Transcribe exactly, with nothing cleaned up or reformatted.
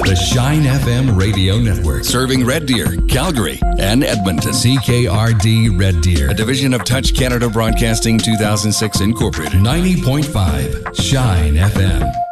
The Shine F M Radio Network. Serving Red Deer, Calgary, and Edmonton. C K R D Red Deer. A division of Touch Canada Broadcasting two thousand six Incorporated. ninety point five Shine F M.